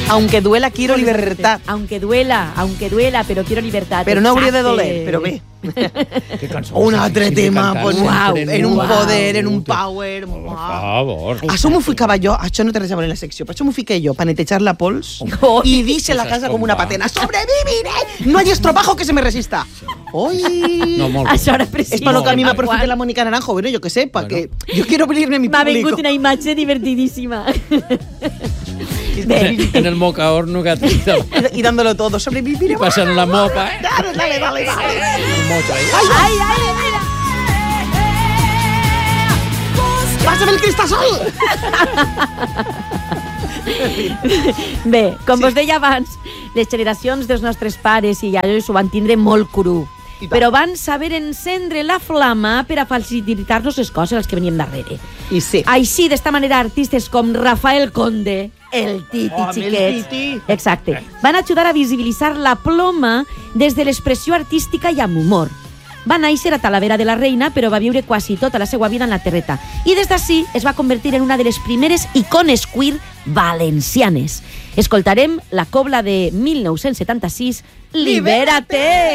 Aunque duela, quiero libertad. Aunque duela, però quiero libertad. Però no hauria de doler, però bé. Un altre tema, en un poder, en un power. Per favor. Això m'ho ficava jo, això no té res a veure en la secció, però això m'ho fiqué jo, per netejar la pols i deixar la casa com una patena. ¡Sobreviviré! No hay estropajo que se me resista. ¡Uy! No, molt Això era precís. Es para lo que a mí me aprofita la Mónica Naranjo, bueno, yo que sé, para que yo quiero abrirme a mi M'ha público. vingut una imatge divertidíssima. En el mocaorno que Y dándolo todo, sobreviviré. y pasan la mopa. Dale. El mocho ahí. Ai, mira. ¡Pásame el cristasol! Bé, com vos deia abans, les generacions dels nostres pares i iaios ho van tindre molt cru. Però van saber encendre la flama per a facilitar-nos les coses als que veníem darrere. I sí. Així, d'esta manera, artistes com Rafael Conde, el Titi, xiquets... el Titi. Exacte. Van ajudar a visibilitzar la ploma des de l'expressió artística i amb humor. Va néixer a Talavera de la Reina, però va viure quasi tota la seva vida en la terreta. I des d'ací es va convertir en una de les primeres icones queer valencianes. Escoltarem la cobla de 1976, Libérate!